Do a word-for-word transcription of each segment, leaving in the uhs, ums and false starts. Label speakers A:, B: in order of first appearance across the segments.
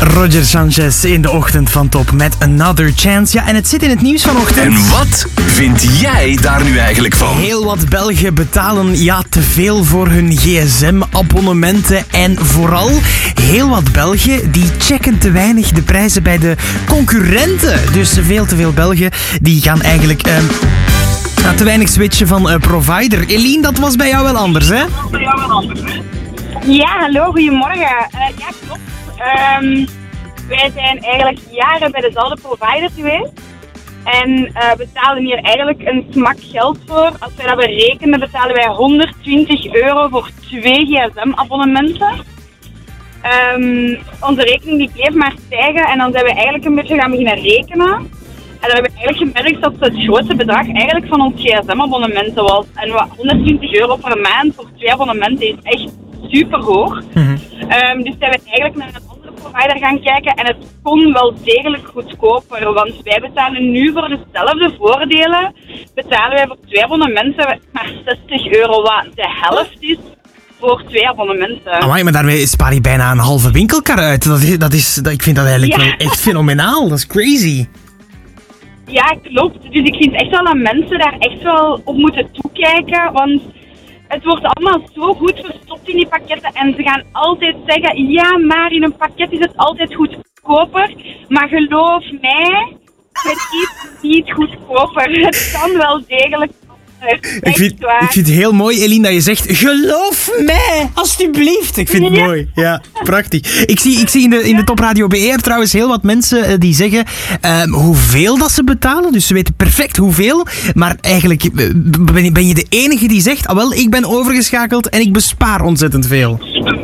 A: Roger Sanchez in de ochtend van Top met Another Chance. Ja, en het zit in het nieuws vanochtend.
B: En wat vind jij daar nu eigenlijk van?
A: Heel wat Belgen betalen ja te veel voor hun gsm-abonnementen. En vooral heel wat Belgen die checken te weinig de prijzen bij de concurrenten. Dus veel te veel Belgen die gaan eigenlijk uh, te weinig switchen van uh, provider. Eline, dat was bij jou wel anders, hè?
C: Ja, hallo, goedemorgen. Uh, ja, klopt. Um, wij zijn eigenlijk jaren bij dezelfde provider geweest. En uh, betalen hier eigenlijk een smak geld voor. Als wij dat berekenen, betalen wij honderdtwintig euro voor twee gsm-abonnementen. Um, onze rekening die bleef maar stijgen en dan zijn we eigenlijk een beetje gaan beginnen rekenen. En dan hebben we eigenlijk gemerkt dat het grootste bedrag eigenlijk van ons gsm-abonnementen was. En honderdtwintig euro per maand voor twee abonnementen is echt super hoog. Mm-hmm. Um, dus zijn we eigenlijk naar een andere provider gaan kijken en het kon wel degelijk goedkoper. Want wij betalen nu voor dezelfde voordelen, betalen wij voor twee abonnementen maar zestig euro, wat de helft is voor twee abonnementen.
A: Amai, maar daarmee spaar je bijna een halve winkelkar uit. Dat is, dat is, dat, ik vind dat eigenlijk ja. wel echt fenomenaal. Dat is crazy.
C: Ja, klopt. Dus ik vind echt wel dat mensen daar echt wel op moeten toekijken, want het wordt allemaal zo goed verstopt in die pakketten en ze gaan altijd zeggen, ja, maar in een pakket is het altijd goedkoper. Maar geloof mij, het is niet goedkoper. Het kan wel degelijk.
A: Ik vind, ik vind het heel mooi, Eline, dat je zegt, geloof mij, alstublieft. Ik vind het ja. mooi. Ja, prachtig. Ik zie, ik zie in de, in de Top Radio B R trouwens heel wat mensen uh, die zeggen um, hoeveel dat ze betalen. Dus ze weten perfect hoeveel. Maar eigenlijk uh, ben, ben je de enige die zegt, ah wel, ik ben overgeschakeld en ik bespaar ontzettend veel.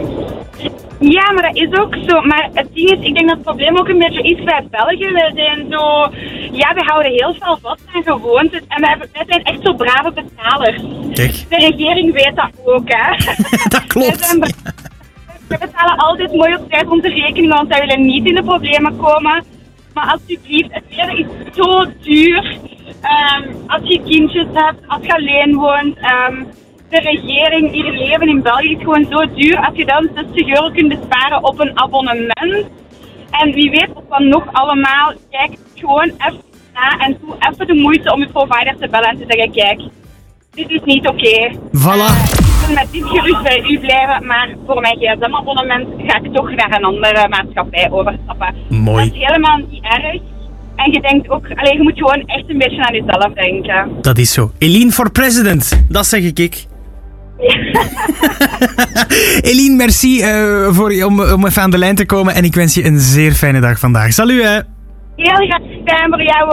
C: Ja, maar dat is ook zo. Maar het ding is, ik denk dat het probleem ook een beetje is bij België. Wij zijn zo... Ja, we houden heel veel vast aan gewoontes. En wij, wij zijn echt zo brave betalers.
A: Kijk.
C: De regering weet dat ook, hè.
A: Dat klopt.
C: Wij be- we betalen altijd mooi op tijd onze rekening, want wij willen niet in de problemen komen. Maar alsjeblieft, het leven is zo duur. Um, als je kindjes hebt, als je alleen woont... Um, De regering, hier leven in België is gewoon zo duur. Als je dan zestig euro kunt besparen op een abonnement. En wie weet wat dan nog allemaal. Kijk gewoon even na en doe even de moeite om je provider te bellen en te zeggen, kijk, dit is niet oké. Okay.
A: Voilà.
C: Uh, ik wil met dit gerust bij u blijven, maar voor mijn gsm-abonnement ga ik toch naar een andere maatschappij overstappen.
A: Mooi.
C: Dat is helemaal niet erg. En je denkt ook, allee, je moet gewoon echt een beetje aan jezelf denken.
A: Dat is zo. Eline for president, dat zeg ik ik. Eline, merci uh, voor, om, om even aan de lijn te komen en ik wens je een zeer fijne dag vandaag. Salut hè!
C: Heel graag gedaan voor jou.